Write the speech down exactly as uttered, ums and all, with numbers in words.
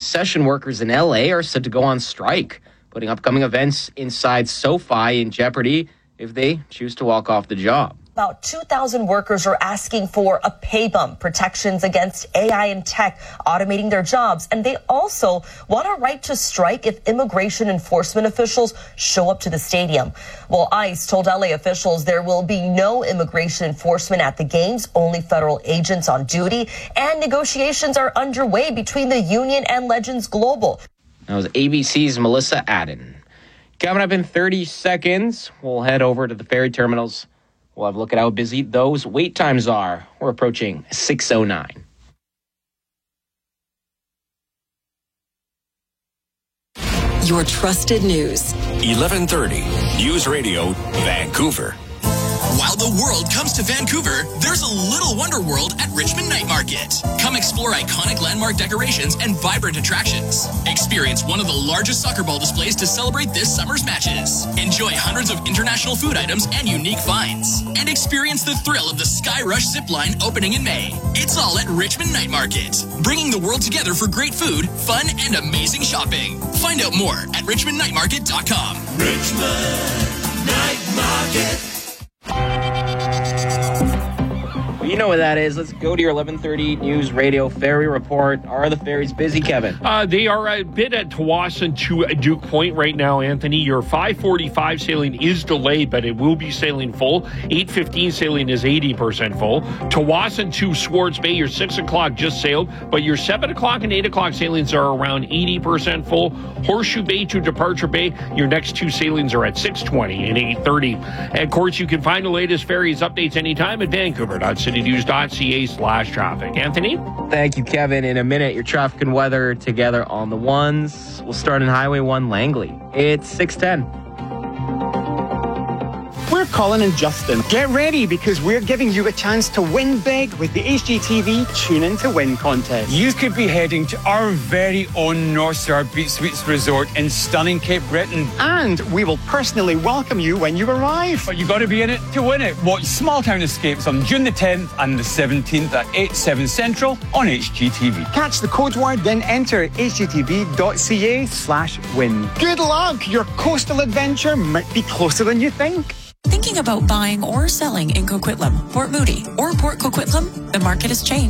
concession workers in L A are set to go on strike, putting upcoming events inside SoFi in jeopardy if they choose to walk off the job. About two thousand workers are asking for a pay bump, protections against A I and tech automating their jobs. And they also want a right to strike if immigration enforcement officials show up to the stadium. Well, ICE told L A officials there will be no immigration enforcement at the games, only federal agents on duty. And negotiations are underway between the union and Legends Global. That was A B C's Melissa Adden. Coming up in thirty seconds, we'll head over to the ferry terminals. We'll have a look at how busy those wait times are. We're approaching six oh nine. Your trusted news. eleven thirty News Radio, Vancouver. While the world comes to Vancouver, there's a little wonder world at Richmond Night Market. Come explore iconic landmark decorations and vibrant attractions. Experience one of the largest soccer ball displays to celebrate this summer's matches. Enjoy hundreds of international food items and unique finds. And experience the thrill of the Sky Rush zip line opening in May. It's all at Richmond Night Market, bringing the world together for great food, fun, and amazing shopping. Find out more at richmond night market dot com. Richmond Night Market. You know what that is. Let's go to your eleven thirty News Radio Ferry Report. Are the ferries busy, Kevin? Uh, they are a bit at Tawasin to Duke Point right now, Anthony. Your five forty-five sailing is delayed, but it will be sailing full. eight fifteen sailing is eighty percent full. Tawasin to Swartz Bay, your six o'clock just sailed, but your seven o'clock and eight o'clock sailings are around eighty percent full. Horseshoe Bay to Departure Bay, your next two sailings are at six twenty and eight thirty. And of course, you can find the latest ferries updates anytime at vancouver dot city news dot c a slash traffic. Anthony? Thank you, Kevin. In a minute, your traffic and weather together on the ones. We'll start in Highway one Langley. It's six ten. We're Colin and Justin. Get ready because we're giving you a chance to win big with the H G T V Tune In to Win contest. You could be heading to our very own North Star Beach Suites Resort in stunning Cape Breton. And we will personally welcome you when you arrive. But you got to be in it to win it. Watch Small Town Escapes on June the tenth and the seventeenth at eight, seven Central on H G T V. Catch the code word, then enter h g t v dot c a slash win. Good luck! Your coastal adventure might be closer than you think. Thinking about buying or selling in Coquitlam, Port Moody, or Port Coquitlam? The market has changed.